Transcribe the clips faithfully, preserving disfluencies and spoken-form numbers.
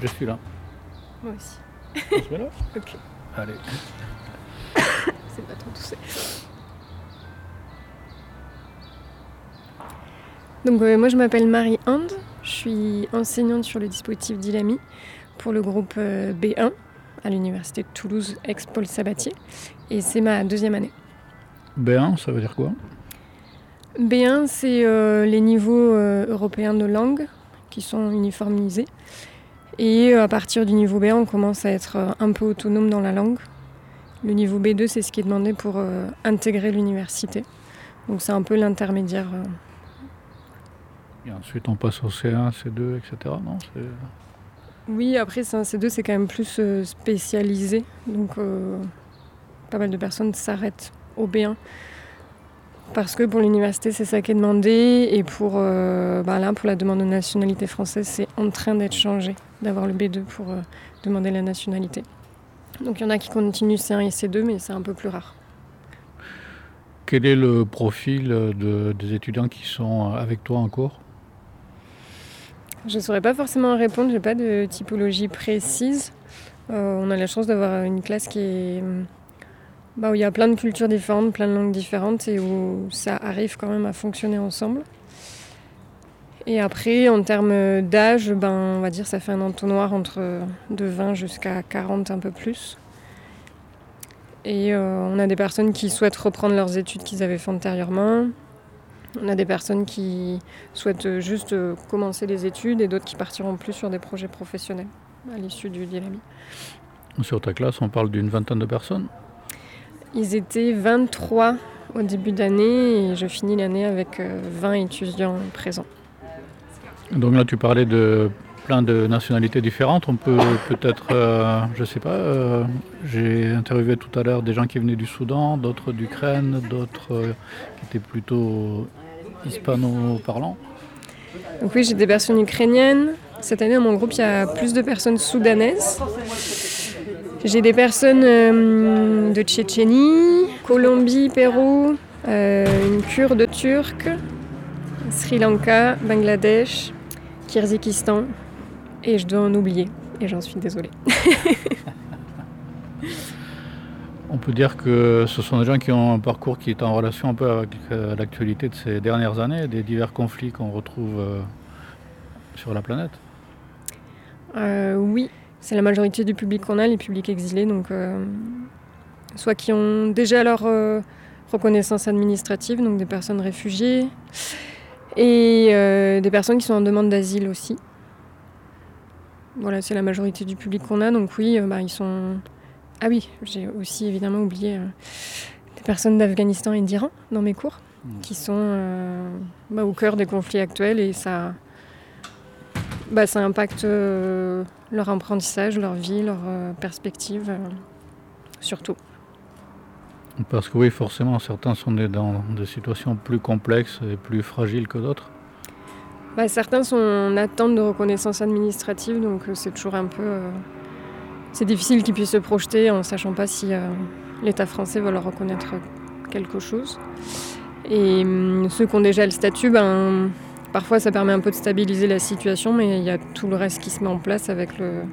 Je suis là. Moi aussi. On se met là ? Ok. Allez. C'est pas trop toussé. Donc euh, moi je m'appelle Marie-Ande, je suis enseignante sur le dispositif d'Ilami pour le groupe euh, B un à l'université de Toulouse ex-Paul Sabatier et c'est ma deuxième année. B un, ça veut dire quoi ? B un c'est euh, les niveaux euh, européens de langue qui sont uniformisés et euh, à partir du niveau B un on commence à être euh, un peu autonome dans la langue. Le niveau B deux c'est ce qui est demandé pour euh, intégrer l'université, donc c'est un peu l'intermédiaire. Euh, Et ensuite on passe au C un, C deux, et cetera. Non, c'est... Oui, après, c'est un C deux, c'est quand même plus euh, spécialisé. Donc, euh, pas mal de personnes s'arrêtent au B un. Parce que pour l'université, c'est ça qui est demandé. Et pour, euh, bah là, pour la demande de nationalité française, c'est en train d'être changé, d'avoir le B deux pour euh, demander la nationalité. Donc, il y en a qui continuent C un et C deux, mais c'est un peu plus rare. Quel est le profil de, des étudiants qui sont avec toi en cours ? Je ne saurais pas forcément répondre, je n'ai pas de typologie précise. Euh, on a la chance d'avoir une classe qui est, bah, où il y a plein de cultures différentes, plein de langues différentes et où ça arrive quand même à fonctionner ensemble. Et après, en termes d'âge, ben, on va dire ça fait un entonnoir entre de vingt jusqu'à quarante, un peu plus. Et euh, on a des personnes qui souhaitent reprendre leurs études qu'ils avaient fait antérieurement. On a des personnes qui souhaitent juste commencer les études et d'autres qui partiront plus sur des projets professionnels à l'issue du D L M I. Sur ta classe, on parle d'une vingtaine de personnes ? Ils étaient vingt-trois au début d'année et je finis l'année avec vingt étudiants présents. Donc là, tu parlais de plein de nationalités différentes. On peut peut-être, euh, je ne sais pas, euh, j'ai interviewé tout à l'heure des gens qui venaient du Soudan, d'autres d'Ukraine, d'autres euh, qui étaient plutôt hispano-parlants. Donc oui, j'ai des personnes ukrainiennes. Cette année, dans mon groupe, il y a plus de personnes soudanaises. J'ai des personnes euh, de Tchétchénie, Colombie, Pérou, euh, une Kurde turque, Sri Lanka, Bangladesh, Kirghizistan, et je dois en oublier, et j'en suis désolée. On peut dire que ce sont des gens qui ont un parcours qui est en relation un peu avec euh, l'actualité de ces dernières années, des divers conflits qu'on retrouve euh, sur la planète. Euh, oui, c'est la majorité du public qu'on a, les publics exilés, donc euh, soit qui ont déjà leur euh, reconnaissance administrative, donc des personnes réfugiées, et euh, des personnes qui sont en demande d'asile aussi. Voilà, c'est la majorité du public qu'on a, donc oui, euh, bah, ils sont... Ah oui, j'ai aussi évidemment oublié euh, des personnes d'Afghanistan et d'Iran dans mes cours, mmh. qui sont euh, bah, au cœur des conflits actuels et ça, bah, ça impacte euh, leur apprentissage, leur vie, leur euh, perspective, euh, surtout. Parce que oui, forcément, certains sont dans des situations plus complexes et plus fragiles que d'autres. Bah, certains sont en attente de reconnaissance administrative, donc euh, c'est toujours un peu... Euh, c'est difficile qu'ils puissent se projeter en ne sachant pas si euh, l'État français va leur reconnaître quelque chose. Et euh, ceux qui ont déjà le statut, ben, parfois ça permet un peu de stabiliser la situation, mais il y a tout le reste qui se met en place avec le,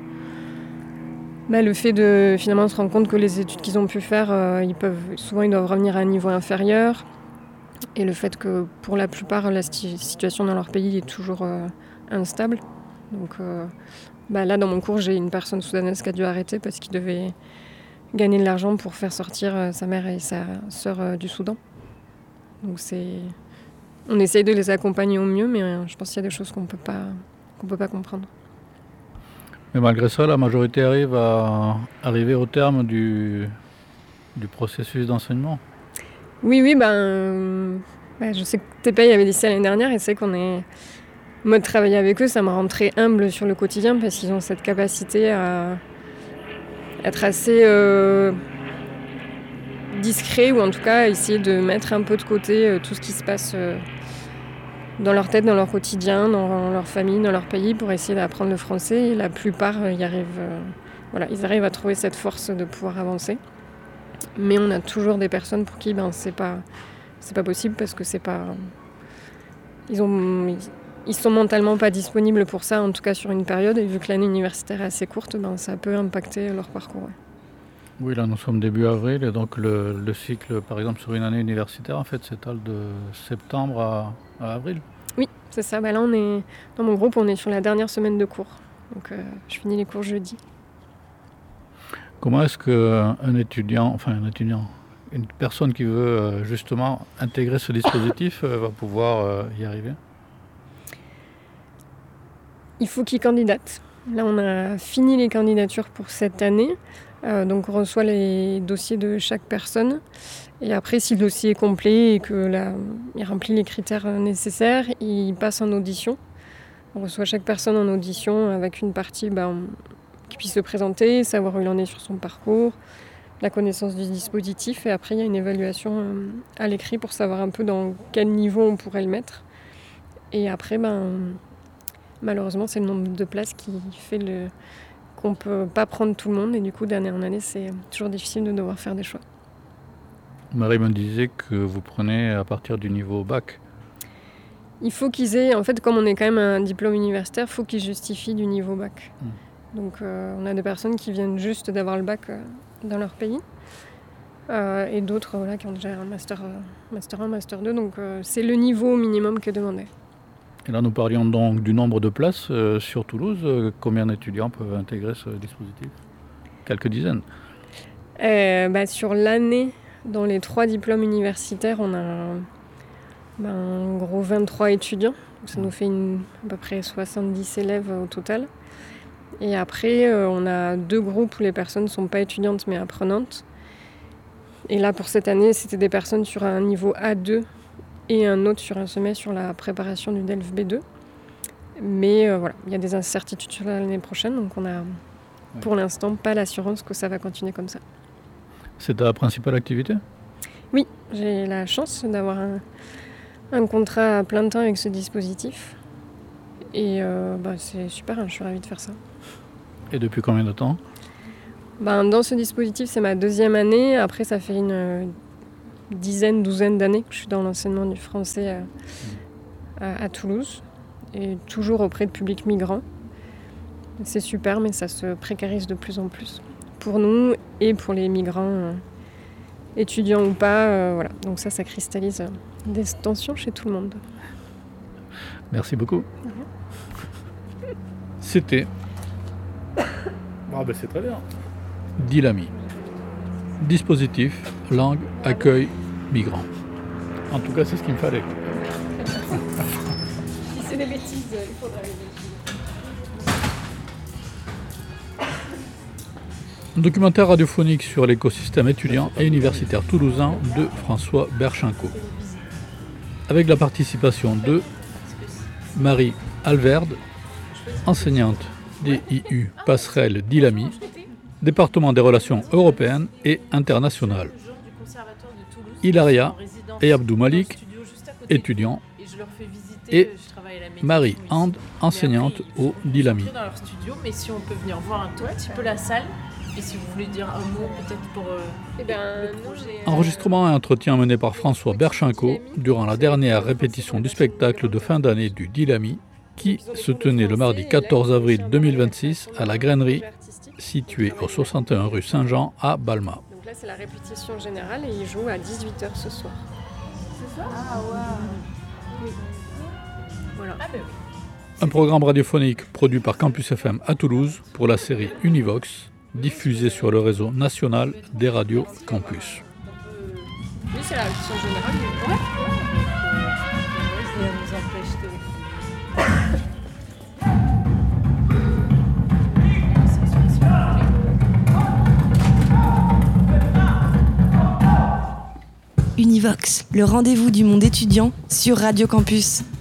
ben, le fait de finalement se rendre compte que les études qu'ils ont pu faire, euh, ils peuvent, souvent ils doivent revenir à un niveau inférieur. Et le fait que pour la plupart, la situation dans leur pays est toujours euh, instable. Donc euh, bah là, dans mon cours, j'ai une personne soudanaise qui a dû arrêter parce qu'il devait gagner de l'argent pour faire sortir euh, sa mère et sa sœur euh, du Soudan. Donc c'est... On essaye de les accompagner au mieux, mais euh, je pense qu'il y a des choses qu'on peut pas, qu'on peut pas comprendre. Mais malgré ça, la majorité arrive à arriver au terme du, du processus d'enseignement. Oui, oui, ben, euh, ben, je sais que T P I avait dit ça l'année dernière et c'est qu'on est... Moi, de travailler avec eux, ça me rend très humble sur le quotidien parce qu'ils ont cette capacité à être assez euh, discret ou en tout cas essayer de mettre un peu de côté euh, tout ce qui se passe euh, dans leur tête, dans leur quotidien, dans leur famille, dans leur pays pour essayer d'apprendre le français. Et la plupart euh, y arrivent, euh, voilà, ils arrivent à trouver cette force de pouvoir avancer. Mais on a toujours des personnes pour qui ben, c'est pas, c'est pas possible parce que c'est pas... Ils ont... ils sont mentalement pas disponibles pour ça, en tout cas sur une période. Et vu que l'année universitaire est assez courte, ben, ça peut impacter leur parcours. Ouais. Oui, là nous sommes début avril et donc le, le cycle, par exemple sur une année universitaire, en fait, s'étale de septembre à, à avril. Oui, c'est ça. Ben là, on est dans mon groupe, on est sur la dernière semaine de cours. Donc, euh, je finis les cours jeudi. Comment est-ce qu'un étudiant, enfin un étudiant, une personne qui veut euh, justement intégrer ce dispositif euh, va pouvoir euh, y arriver ? Il faut qu'il candidate. Là, on a fini les candidatures pour cette année. Euh, donc, on reçoit les dossiers de chaque personne. Et après, si le dossier est complet et qu'il remplit les critères nécessaires, il passe en audition. On reçoit chaque personne en audition avec une partie ben, qui puisse se présenter, savoir où il en est sur son parcours, la connaissance du dispositif. Et après, il y a une évaluation euh, à l'écrit pour savoir un peu dans quel niveau on pourrait le mettre. Et après, ben, malheureusement, c'est le nombre de places qui fait le... qu'on ne peut pas prendre tout le monde. Et du coup, d'année en année, c'est toujours difficile de devoir faire des choix. Marie me disait que vous prenez à partir du niveau bac. Il faut qu'ils aient, en fait, comme on est quand même un diplôme universitaire, il faut qu'ils justifient du niveau bac. Mmh. Donc, euh, on a des personnes qui viennent juste d'avoir le bac euh, dans leur pays. Euh, et d'autres voilà, qui ont déjà un master, euh, master un, master deux. Donc, euh, c'est le niveau minimum qui est demandé. Et là, nous parlions donc du nombre de places euh, sur Toulouse. Euh, combien d'étudiants peuvent intégrer ce dispositif ? Quelques dizaines. Euh, bah, sur l'année, dans les trois diplômes universitaires, on a bah, en gros vingt-trois étudiants. Donc, ça nous fait une, à peu près soixante-dix élèves au total. Et après, euh, on a deux groupes où les personnes ne sont pas étudiantes mais apprenantes. Et là, pour cette année, c'était des personnes sur un niveau A deux et un autre sur un semestre sur la préparation du D E L F B deux. Mais euh, voilà, il y a des incertitudes sur l'année prochaine, donc on n'a pour l'instant pas l'assurance que ça va continuer comme ça. C'est ta principale activité ? Oui, j'ai la chance d'avoir un, un contrat à plein temps avec ce dispositif. Et euh, bah, c'est super, hein, je suis ravie de faire ça. Et depuis combien de temps ? Ben, dans ce dispositif, c'est ma deuxième année. Après, ça fait une euh, dizaine, douzaine d'années que je suis dans l'enseignement du français à, à, à Toulouse. Et toujours auprès de publics migrants. C'est super, mais ça se précarise de plus en plus. Pour nous et pour les migrants, euh, étudiants ou pas. Euh, voilà. Donc ça, ça cristallise euh, des tensions chez tout le monde. Merci beaucoup. Mmh. C'était... Ah ben c'est très bien. Dilami. Dispositif, langue, accueil, migrants. En tout cas, c'est ce qu'il me fallait. Si c'est des bêtises, il faudra les bêtises. Un documentaire radiophonique sur l'écosystème étudiant et universitaire toulousain de François Berchenko. Avec la participation de Marie Alverde, enseignante D I U Passerelle Dilami, département des relations européennes et internationales. Hilaria et Abdou Malik, étudiants, et Marie Ande, enseignante au Dilami. Dans leur studio, mais si on peut venir voir un tout petit peu la salle, et si vous voulez dire un mot peut-être pour euh, eh ben, le projet. Enregistrement et entretien mené par François Berchenko durant la dernière répétition du spectacle de fin d'année du Dilami, qui se tenait le mardi quatorze avril deux mille vingt-six à la Grainerie, située au soixante et un rue Saint-Jean à Balma. Donc là, c'est la répétition générale et il joue à dix-huit heures ce soir. C'est ça ? Ah, waouh ! Oui. Voilà. Ah, ben oui. Un programme radiophonique produit par Campus F M à Toulouse pour la série Univox, diffusée sur le réseau national des radios Campus. Oui, c'est la répétition générale. Ouais. Ça nous empêche de... Univox, le rendez-vous du monde étudiant sur Radio Campus.